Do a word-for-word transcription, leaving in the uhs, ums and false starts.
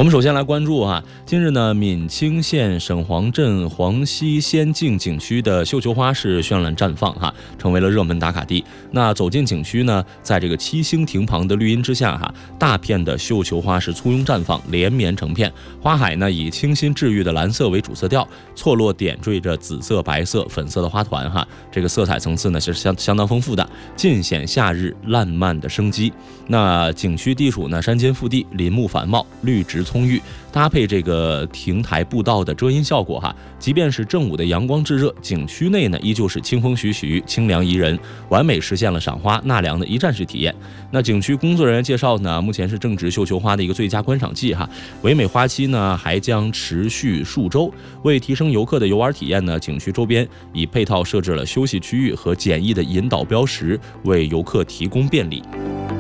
我们首先来关注啊，近日呢，闽清县沈黄镇黄溪仙境景区的绣球花是绚烂绽放哈，成为了热门打卡地。那走进景区呢，在这个七星亭旁的绿荫之下哈，大片的绣球花是簇拥绽放，连绵成片。花海呢以清新治愈的蓝色为主色调，错落点缀着紫色、白色、粉色的花团哈，这个色彩层次呢是相相当丰富的，尽显夏日烂漫的生机。那景区地处呢山间腹地，林木繁茂，绿植葱郁，搭配这个亭台步道的遮阴效果哈，即便是正午的阳光炙热，景区内呢依旧是清风徐徐，清凉宜人，完美实现了赏花纳凉的一站式体验。那景区工作人员介绍呢，目前是正值绣球花的一个最佳观赏季哈，唯美花期呢还将持续数周。为提升游客的游玩体验呢，景区周边已配套设置了休息区域和简易的引导标识，为游客提供便利。